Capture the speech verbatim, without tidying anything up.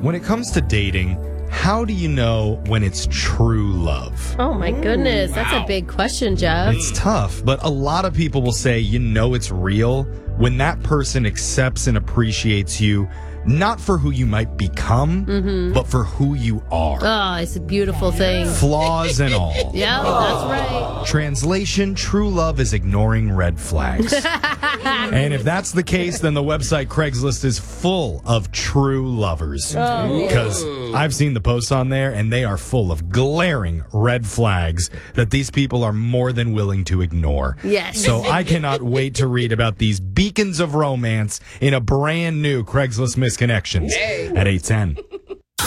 When it comes to dating, how do you know when it's true love? Oh, my goodness. That's a big question, Jeff. It's tough, but a lot of people will say you know it's real when that person accepts and appreciates you, not for who you might become, mm-hmm. but for who you are. Oh, it's a beautiful thing. Flaws and all. Yeah, that's right. Translation, true love is ignoring red flags. And if that's the case, then the website Craigslist is full of true lovers. Because oh. I've seen the posts on there, and they are full of glaring red flags that these people are more than willing to ignore. Yes. So I cannot wait to read about these beacons of romance in a brand new Craigslist Misconnections at eight ten.